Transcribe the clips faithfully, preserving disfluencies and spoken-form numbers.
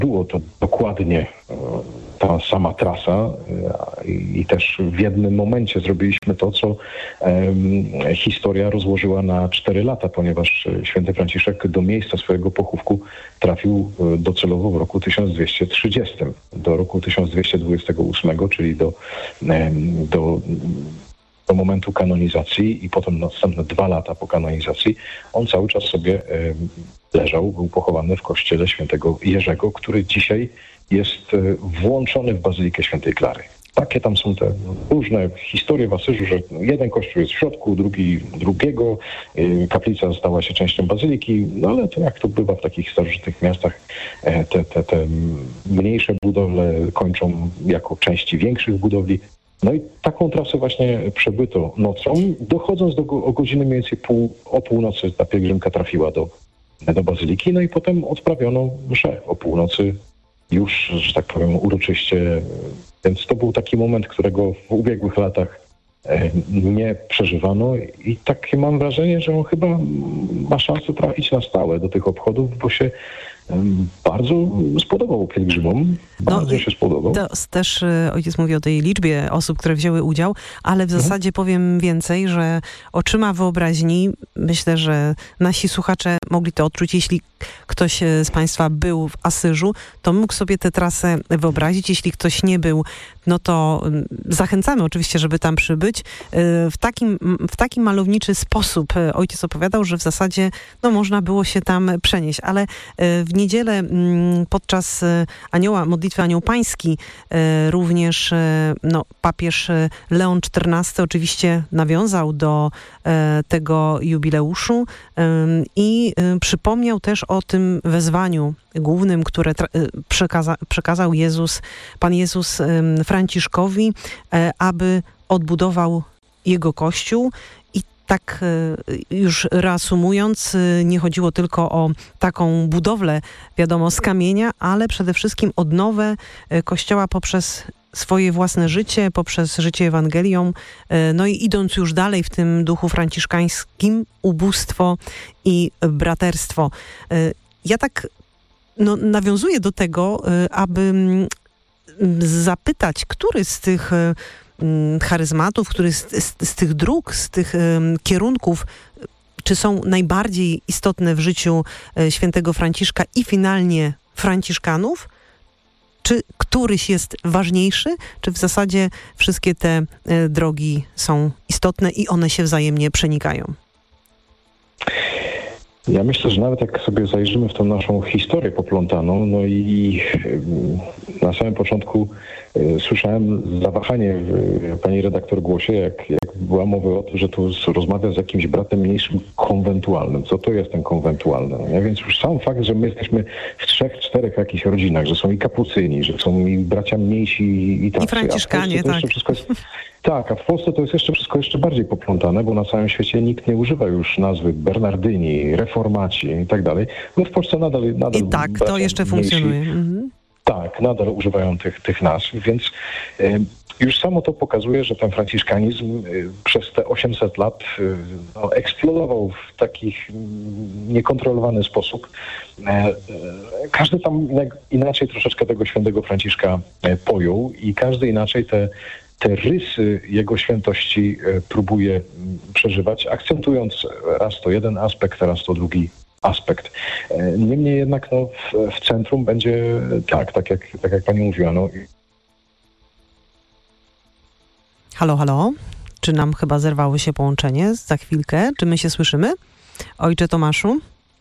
było to dokładnie ta sama trasa i też w jednym momencie zrobiliśmy to, co historia rozłożyła na cztery lata, ponieważ święty Franciszek do miejsca swojego pochówku trafił docelowo w roku tysiąc dwieście trzydziestym. Do roku tysiąc dwieście dwudziestego ósmego, czyli do, do, do momentu kanonizacji i potem następne dwa lata po kanonizacji, on cały czas sobie leżał, był pochowany w kościele świętego Jerzego, który dzisiaj jest włączony w Bazylikę Świętej Klary. Takie tam są te różne historie w Asyżu, że jeden kościół jest w środku, drugi drugiego, kaplica stała się częścią bazyliki, no ale to jak to bywa w takich starożytnych miastach, te, te, te mniejsze budowle kończą jako części większych budowli. No i taką trasę właśnie przebyto nocą, dochodząc do o godziny mniej więcej pół, o północy ta pielgrzymka trafiła do, do bazyliki, no i potem odprawiono mszę o północy już, że tak powiem, uroczyście. Więc to był taki moment, którego w ubiegłych latach nie przeżywano i takie mam wrażenie, że on chyba ma szansę trafić na stałe do tych obchodów, bo się bardzo spodobał pielgrzymom. Bardzo no, się spodobał. To też ojciec mówi o tej liczbie osób, które wzięły udział, ale w mhm. zasadzie powiem więcej, że oczyma wyobraźni, myślę, że nasi słuchacze mogli to odczuć. Jeśli ktoś z Państwa był w Asyżu, to mógł sobie tę trasę wyobrazić. Jeśli ktoś nie był, no to zachęcamy oczywiście, żeby tam przybyć. W takim, w taki malowniczy sposób ojciec opowiadał, że w zasadzie no, można było się tam przenieść, ale w niedzielę podczas Anioła, modlitwy Anioł Pański również no, papież Leon czternasty oczywiście nawiązał do tego jubileuszu i przypomniał też o tym wezwaniu głównym, które przekaza, przekazał Jezus, Pan Jezus Franciszkowi, aby odbudował jego Kościół. I tak już reasumując, nie chodziło tylko o taką budowlę, wiadomo, z kamienia, ale przede wszystkim odnowę Kościoła poprzez swoje własne życie, poprzez życie Ewangelią, no i idąc już dalej w tym duchu franciszkańskim, ubóstwo i braterstwo. Ja tak no, nawiązuję do tego, aby zapytać, który z tych charyzmatów, który z, z, z tych dróg, z tych um, kierunków, czy są najbardziej istotne w życiu e, świętego Franciszka i finalnie franciszkanów? Czy któryś jest ważniejszy? Czy w zasadzie wszystkie te e, drogi są istotne i one się wzajemnie przenikają? Ja myślę, że nawet jak sobie zajrzymy w tą naszą historię poplątaną, no i na samym początku y, słyszałem zawahanie w pani redaktor głosie, jak, jak była mowa o tym, że tu rozmawia z jakimś bratem mniejszym konwentualnym. Co to jest ten konwentualny? No, ja więc już sam fakt, że my jesteśmy w trzech, czterech jakichś rodzinach, że są i kapucyni, że są i bracia mniejsi i tacy. I franciszkanie, tak. Jest, tak, a w Polsce to jest jeszcze wszystko jeszcze bardziej poplątane, bo na całym świecie nikt nie używa już nazwy Bernardyni, reformaci i tak dalej. No w Polsce nadal... nadal I tak, to jeszcze mniejsi, funkcjonuje. Mhm. Tak, nadal używają tych, tych nazw, więc y, już samo to pokazuje, że ten franciszkanizm y, przez te osiemset lat y, no, eksplodował w takich y, niekontrolowany sposób. Y, y, każdy tam inaczej troszeczkę tego świętego Franciszka y, pojął i każdy inaczej te te rysy jego świętości próbuje przeżywać, akcentując raz to jeden aspekt, raz to drugi aspekt. Niemniej jednak no, w, w centrum będzie tak, tak jak, tak jak pani mówiła. No. Halo, halo? Czy nam chyba zerwało się połączenie za chwilkę? Czy my się słyszymy? Ojcze Tomaszu?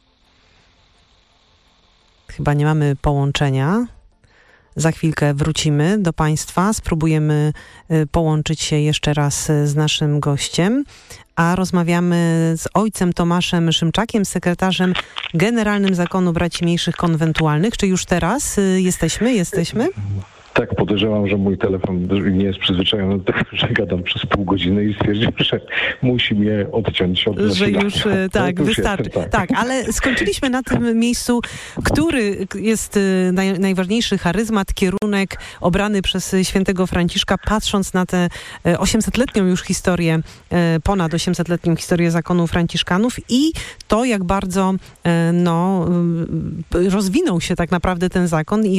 Chyba nie mamy połączenia. Za chwilkę wrócimy do Państwa, spróbujemy połączyć się jeszcze raz z naszym gościem, a rozmawiamy z ojcem Tomaszem Szymczakiem, sekretarzem generalnym Zakonu Braci Mniejszych Konwentualnych. Czy już teraz jesteśmy? Jesteśmy? Tak, podejrzewam, że mój telefon nie jest przyzwyczajony do tego, że gadam przez pół godziny i stwierdził, że musi mnie odciąć od Że nasilania. już e, tak, już wystarczy. Jestem, tak. tak, ale skończyliśmy na tym miejscu, który jest e, naj, najważniejszy charyzmat, kierunek obrany przez świętego Franciszka, patrząc na tę e, osiemsetletnią już historię, e, ponad osiemsetletnią historię zakonu franciszkanów i to, jak bardzo e, no, e, rozwinął się tak naprawdę ten zakon i